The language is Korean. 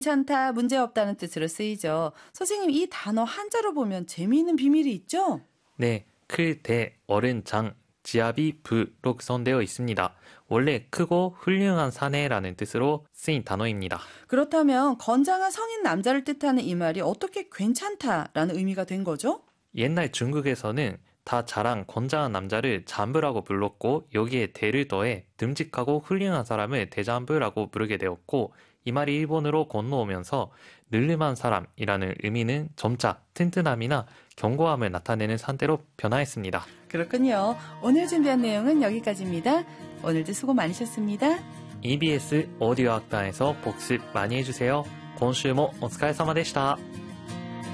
괜찮다, 문제없다는 뜻으로 쓰이죠. 선생님, 이 단어 한자로 보면 재미있는 비밀이 있죠? 네, 클, 대, 어른, 장, 지압이 부로 구성되어 있습니다. 원래 크고 훌륭한 사내라는 뜻으로 쓰인 단어입니다. 그렇다면 건장한 성인 남자를 뜻하는 이 말이 어떻게 괜찮다라는 의미가 된 거죠? 옛날 중국에서는 다 자란 건장한 남자를 잠부라고 불렀고 여기에 대를 더해 듬직하고 훌륭한 사람을 대잠부라고 부르게 되었고 이 말이 일본으로 건너오면서 늠름한 사람이라는 의미는 점차 튼튼함이나 견고함을 나타내는 상태로 변화했습니다. 그렇군요. 오늘 준비한 내용은 여기까지입니다. 오늘도 수고 많으셨습니다. EBS 오디오 학당에서 복습 많이 해주세요. 今週もお疲れ様でした。